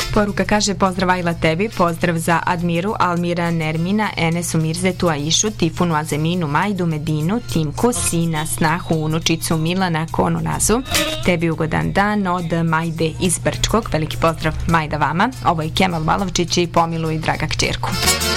Poruka kaže: pozdrav Ajla tebi, pozdrav za Admiru, Almira, Nermina, Enesu, Mirzetu, Aishu, Tifunu, Azeminu, Majdu, Medinu, Timku, sina, snahu, unučicu, Milana, Konunazu. Tebi ugodan dan od Majde iz Brčkog. Veliki pozdrav Majda vama. Ovo je Kemal Malovčić i pomiluj draga kćerku.